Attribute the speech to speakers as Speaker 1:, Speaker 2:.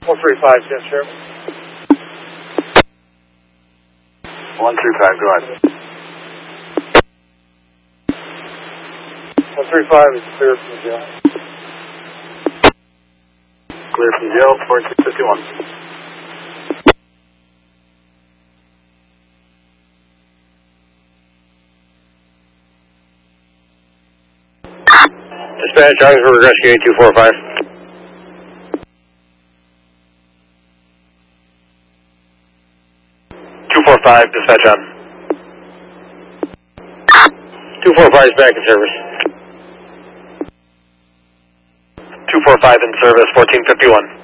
Speaker 1: 135, yes, sir.
Speaker 2: 135, go ahead.
Speaker 1: 135 is clear from jail.
Speaker 2: Clear from jail, 4251.
Speaker 3: Dispatch, Augsburg Rescue 8245. 245, dispatch on. 245 is back in service. 245 in service, 1451.